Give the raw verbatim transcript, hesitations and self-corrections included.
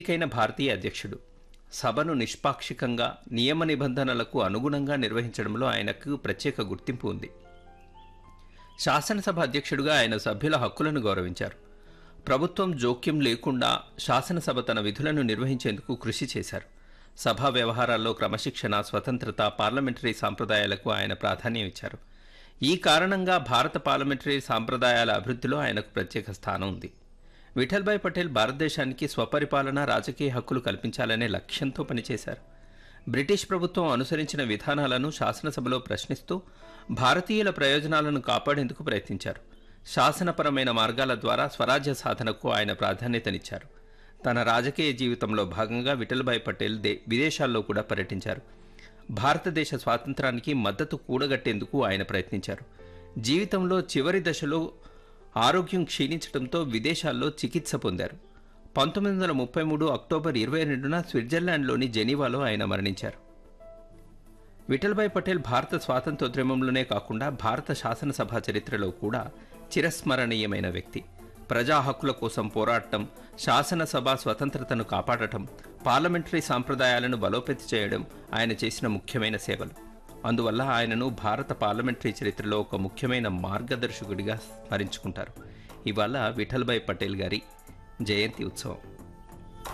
ఎన్నికైన భారతీయ అధ్యక్షుడు. సభను నిష్పాక్షికంగా, నియమ నిబంధనలకు అనుగుణంగా నిర్వహించడంలో ఆయనకు ప్రత్యేక గుర్తింపు ఉంది. శాసనసభ అధ్యక్షుడిగా ఆయన సభ్యుల హక్కులను గౌరవించారు. ప్రభుత్వం జోక్యం లేకుండా శాసనసభ తన విధులను నిర్వహించేందుకు కృషి చేశారు. సభా వ్యవహారాల్లో క్రమశిక్షణ, స్వతంత్రత, పార్లమెంటరీ సాంప్రదాయాలకు ఆయన ప్రాధాన్యం ఇచ్చారు. ఈ కారణంగా భారత పార్లమెంటరీ సాంప్రదాయాల అభివృద్ధిలో ఆయనకు ప్రత్యేక స్థానం ఉంది. విఠల్భాయ్ పటేల్ భారతదేశానికి స్వపరిపాలన, రాజకీయ హక్కులు కల్పించాలనే లక్ష్యంతో పనిచేశారు. బ్రిటిష్ ప్రభుత్వం అనుసరించిన విధానాలను శాసనసభలో ప్రశ్నిస్తూ భారతీయుల ప్రయోజనాలను కాపాడేందుకు ప్రయత్నించారు. శాసనపరమైన మార్గాల ద్వారా స్వరాజ్య సాధనకు ఆయన ప్రాధాన్యతనిచ్చారు. తన రాజకీయ జీవితంలో భాగంగా విఠల్భాయ్ పటేల్ దే విదేశాల్లో కూడా పర్యటించారు. భారతదేశ స్వాతంత్రానికి మద్దతు కూడగట్టేందుకు ఆయన ప్రయత్నించారు. జీవితంలో చివరి దశలో ఆరోగ్యం క్షీణించడంతో విదేశాల్లో చికిత్స పొందారు. పంతొమ్మిది వందల ముప్పై మూడు అక్టోబర్ ఇరవై రెండున స్విట్జర్లాండ్లోని జెనీవాలో ఆయన మరణించారు. విఠల్భాయ్ పటేల్ భారత స్వాతంత్ర్యోద్యమంలోనే కాకుండా భారత శాసనసభ చరిత్రలో కూడా చిరస్మరణీయమైన వ్యక్తి. ప్రజా హక్కుల కోసం పోరాటం, శాసనసభ స్వతంత్రతను కాపాడటం, పార్లమెంటరీ సాంప్రదాయాలను బలోపేతం చేయడం ఆయన చేసిన ముఖ్యమైన సేవలు. అందువల్ల ఆయనను భారత పార్లమెంటరీ చరిత్రలో ఒక ముఖ్యమైన మార్గదర్శకుడిగా స్మరించుకుంటారు. ఇవాళ విఠల్భాయ్ పటేల్ గారి జయంతి ఉత్సవం.